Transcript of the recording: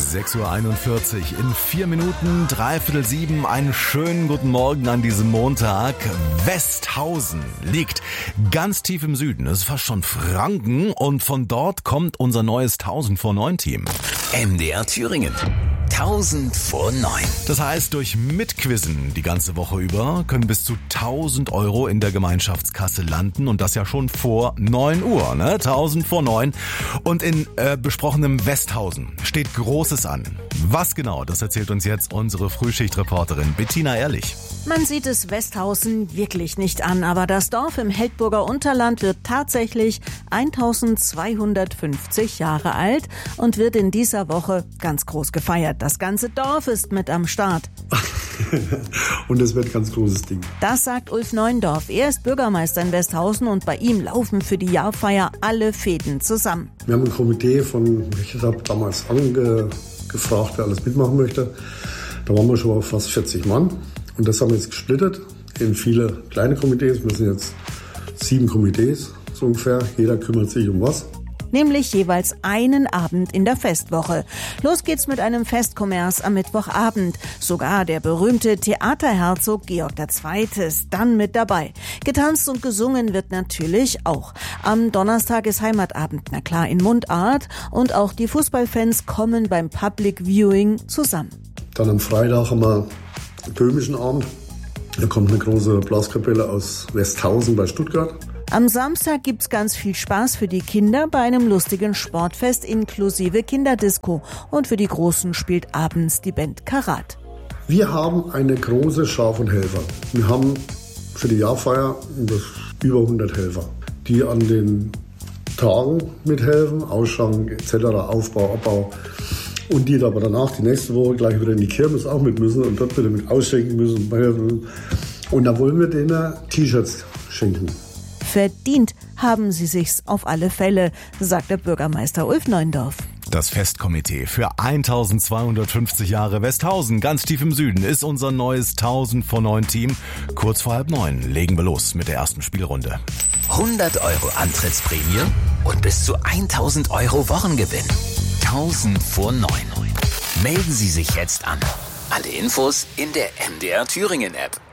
6:41 Uhr. In 4 Minuten, 6:45. Einen schönen guten Morgen an diesem Montag. Westhausen liegt ganz tief im Süden. Das ist fast schon Franken. Und von dort kommt unser neues 1000 vor 9 Team. MDR Thüringen. 1000 vor 9. Das heißt, durch Mitquizzen die ganze Woche über können bis zu 1000 Euro in der Gemeinschaftskasse landen und das ja schon vor 9 Uhr, ne? 1000 vor 9. Und in besprochenem Westhausen steht Großes an. Was genau, das erzählt uns jetzt unsere Frühschichtreporterin Bettina Ehrlich. Man sieht es Westhausen wirklich nicht an, aber das Dorf im Heldburger Unterland wird tatsächlich 1250 Jahre alt und wird in dieser Woche ganz groß gefeiert. Das ganze Dorf ist mit am Start. Und es wird ein ganz großes Ding. Das sagt Ulf Neuendorf. Er ist Bürgermeister in Westhausen und bei ihm laufen für die Jahrfeier alle Fäden zusammen. Wir haben ein Komitee ich habe damals angefragt, wer alles mitmachen möchte. Da waren wir schon fast 40 Mann. Und das haben wir jetzt gesplittet in viele kleine Komitees. Wir sind jetzt 7 Komitees so ungefähr. Jeder kümmert sich um was. Nämlich jeweils einen Abend in der Festwoche. Los geht's mit einem Festkommers am Mittwochabend. Sogar der berühmte Theaterherzog Georg II. Ist dann mit dabei. Getanzt und gesungen wird natürlich auch. Am Donnerstag ist Heimatabend, na klar in Mundart. Und auch die Fußballfans kommen beim Public Viewing zusammen. Dann am Freitag haben wir einen böhmischen Abend. Da kommt eine große Blaskapelle aus Westhausen bei Stuttgart. Am Samstag gibt's ganz viel Spaß für die Kinder bei einem lustigen Sportfest inklusive Kinderdisco. Und für die Großen spielt abends die Band Karat. Wir haben eine große Schar von Helfern. Wir haben für die Jahrfeier über 100 Helfer, die an den Tagen mithelfen, Ausschank etc., Aufbau, Abbau. Und die aber danach, die nächste Woche, gleich wieder in die Kirmes auch mit müssen und dort wieder mit ausschenken müssen. Und da wollen wir denen T-Shirts schenken. Verdient haben sie sich's auf alle Fälle, sagt der Bürgermeister Ulf Neuendorf. Das Festkomitee für 1250 Jahre Westhausen, ganz tief im Süden, ist unser neues 1000 vor 9 Team. Kurz vor 8:30 legen wir los mit der ersten Spielrunde. 100 Euro Antrittsprämie und bis zu 1000 Euro Wochengewinn. 1000 vor 9. Melden Sie sich jetzt an. Alle Infos in der MDR Thüringen App.